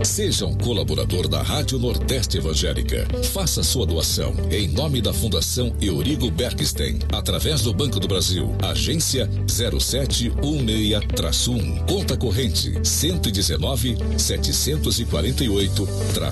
Seja um colaborador da Rádio Nordeste Evangélica. Faça sua doação em nome da Fundação Eurigo Bergstein, através do Banco do Brasil, agência 0716-1, conta corrente 119-748-.